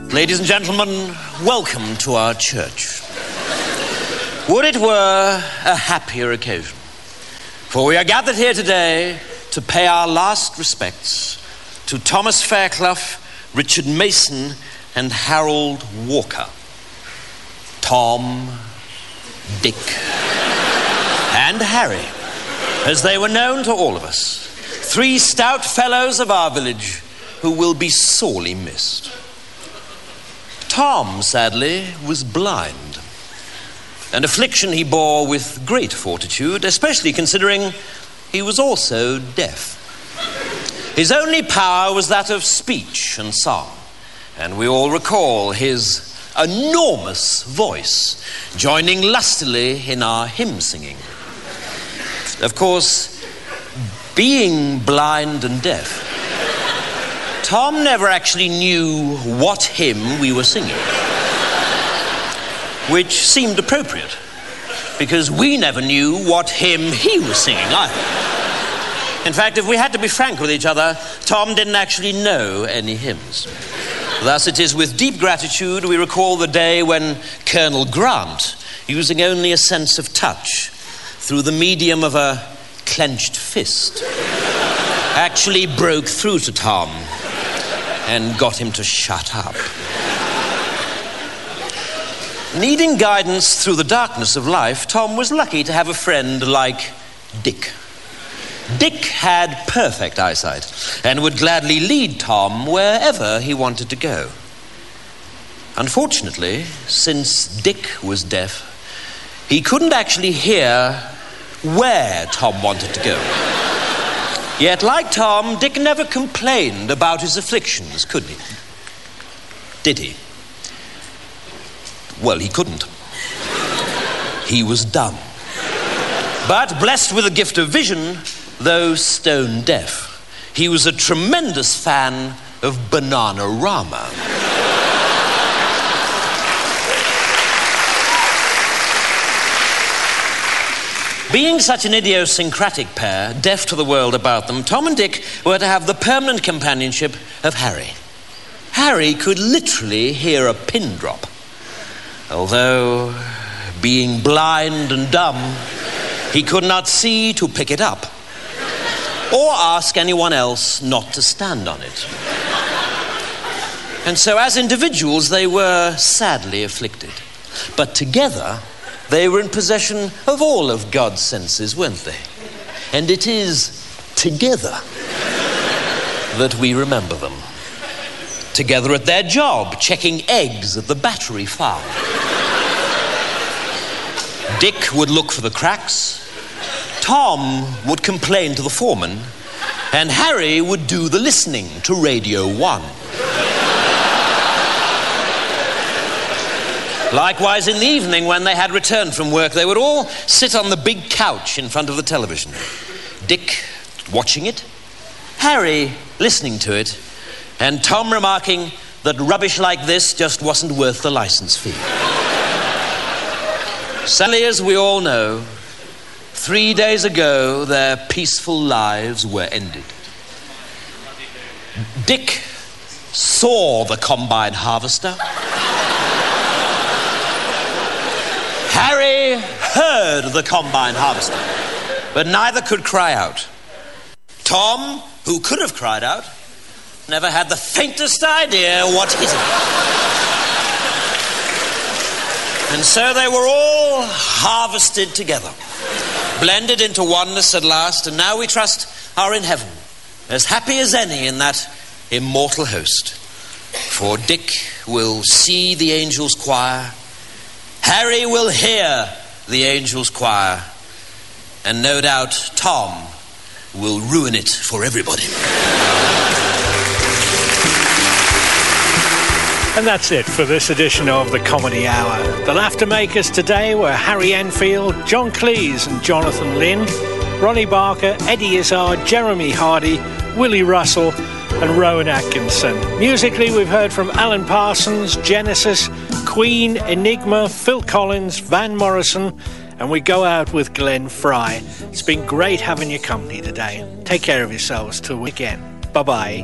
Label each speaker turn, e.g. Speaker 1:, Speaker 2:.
Speaker 1: Ladies and gentlemen, welcome to our church. Would it were a happier occasion, for we are gathered here today to pay our last respects to Thomas Fairclough, Richard Mason, and Harold Walker. Tom, Dick, and Harry, as they were known to all of us. 3 stout fellows of our village who will be sorely missed. Tom, sadly, was blind, an affliction he bore with great fortitude, especially considering he was also deaf. His only power was that of speech and song, and we all recall his enormous voice joining lustily in our hymn singing. Of course, being blind and deaf, Tom never actually knew what hymn we were singing, which seemed appropriate, because we never knew what hymn he was singing either. In fact, if we had to be frank with each other, Tom didn't actually know any hymns. Thus, it is with deep gratitude we recall the day when Colonel Grant, using only a sense of touch through the medium of a clenched fist, actually broke through to Tom and got him to shut up. Needing guidance through the darkness of life, Tom was lucky to have a friend like Dick. Dick had perfect eyesight and would gladly lead Tom wherever he wanted to go. Unfortunately, since Dick was deaf, he couldn't actually hear where Tom wanted to go. Yet, like Tom, Dick never complained about his afflictions, could he? Did he? Well, he couldn't. He was dumb. But blessed with the gift of vision, though stone deaf, he was a tremendous fan of Bananarama. Being such an idiosyncratic pair, deaf to the world about them, Tom and Dick were to have the permanent companionship of Harry. Harry could literally hear a pin drop, although, being blind and dumb, he could not see to pick it up or ask anyone else not to stand on it. And so as individuals, they were sadly afflicted. But together, they were in possession of all of God's senses, weren't they? And it is together that we remember them. Together at their job, checking eggs at the battery farm. Dick would look for the cracks, Tom would complain to the foreman, and Harry would do the listening to Radio 1. Likewise, in the evening, when they had returned from work, they would all sit on the big couch in front of the television. Dick watching it, Harry listening to it, and Tom remarking that rubbish like this just wasn't worth the license fee. Sadly, as we all know, 3 days ago, their peaceful lives were ended. Dick saw the combine harvester. Harry heard the combine harvester, but neither could cry out. Tom, who could have cried out, never had the faintest idea what hit him. And so they were all harvested together, blended into oneness at last, and now we trust are in heaven, as happy as any in that immortal host. For Dick will see the angels' choir, Harry will hear the angels' choir, and no doubt Tom will ruin it for everybody.
Speaker 2: And that's it for this edition of the Comedy Hour. The laughter makers today were Harry Enfield, John Cleese and Jonathan Lynn, Ronnie Barker, Eddie Izzard, Jeremy Hardy, Willie Russell and Rowan Atkinson. Musically, we've heard from Alan Parsons, Genesis, Queen, Enigma, Phil Collins, Van Morrison, and we go out with Glenn Fry. It's been great having your company today. Take care of yourselves till again. Bye-bye.